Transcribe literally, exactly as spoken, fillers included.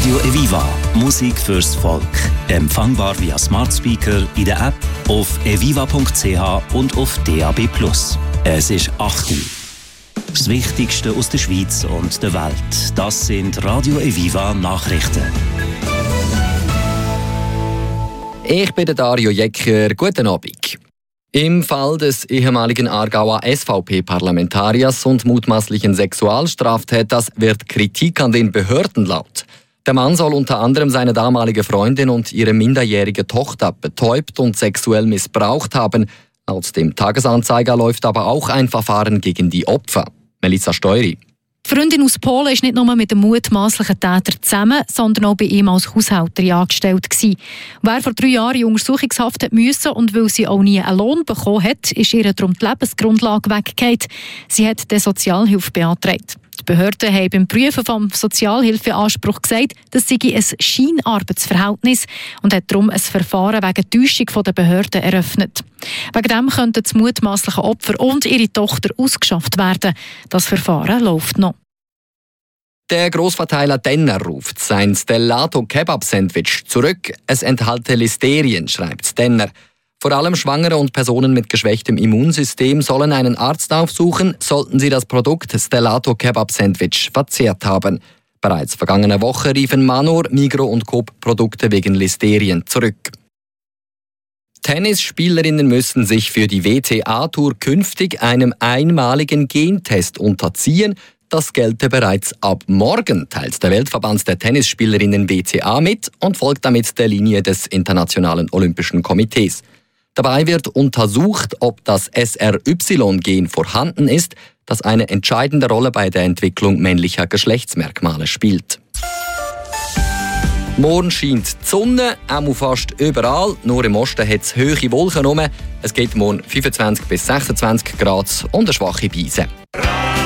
Radio Eviva. Musik fürs Volk. Empfangbar via Smart Speaker in der App, auf eviva punkt c h und auf D A B plus. Es ist acht Uhr. Das Wichtigste aus der Schweiz und der Welt. Das sind Radio Eviva Nachrichten. Ich bin der Dario Jecker. Guten Abend. Im Fall des ehemaligen Aargauer S V P-Parlamentariers und mutmaßlichen Sexualstraftäters wird Kritik an den Behörden laut. Der Mann soll unter anderem seine damalige Freundin und ihre minderjährige Tochter betäubt und sexuell missbraucht haben. Laut dem Tagesanzeiger läuft aber auch ein Verfahren gegen die Opfer. Melissa Steury. Die Freundin aus Polen ist nicht nur mit dem mutmaßlichen Täter zusammen, sondern auch bei ihm als Haushälterin angestellt gewesen. Wer vor drei Jahren in Untersuchungshaft hat müssen und weil sie auch nie einen Lohn bekommen hat, ist ihr darum die Lebensgrundlage weggefallen. Sie hat die Sozialhilfe beantragt. Die Behörden haben beim Prüfen vom Sozialhilfeanspruch gesagt, das sei ein Scheinarbeitsverhältnis und hat darum ein Verfahren wegen Täuschung der Behörden eröffnet. Wegen dem könnten das mutmaßliche Opfer und ihre Tochter ausgeschafft werden. Das Verfahren läuft noch. Der Grossverteiler Denner ruft sein Stellato Kebab Sandwich zurück. Es enthalte Listerien, schreibt Denner. Vor allem Schwangere und Personen mit geschwächtem Immunsystem sollen einen Arzt aufsuchen, sollten sie das Produkt Stellato Kebab Sandwich verzehrt haben. Bereits vergangene Woche riefen Manor, Migros und Coop Produkte wegen Listerien zurück. Tennisspielerinnen müssen sich für die W T A-Tour künftig einem einmaligen Gentest unterziehen. Das gelte bereits ab morgen, teilt der Weltverband der Tennisspielerinnen W T A mit und folgt damit der Linie des Internationalen Olympischen Komitees. Dabei wird untersucht, ob das S R Y-Gen vorhanden ist, das eine entscheidende Rolle bei der Entwicklung männlicher Geschlechtsmerkmale spielt. Morgen scheint die Sonne, auch fast überall. Nur im Osten hat es hohe Wolken rum. Es geht morgen fünfundzwanzig bis sechsundzwanzig Grad und eine schwache Brise.